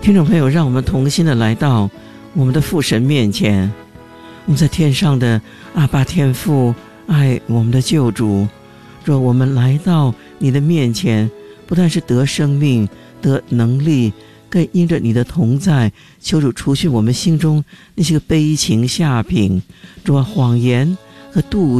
听众朋友，让我们同心的来到我们的父神面前。我们在天上的阿爸天父，爱我们的救主，若我们来到你的面前，不但是得生命得能力，更因着你的同在，求主除去我们心中那些个悲情下品，主啊，谎言和妒